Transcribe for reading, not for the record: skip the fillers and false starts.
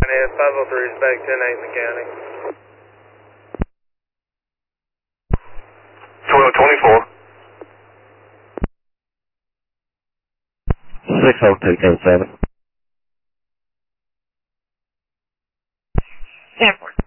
503 is back 10-8 in the county. 1224. 602 10-7. Stanford.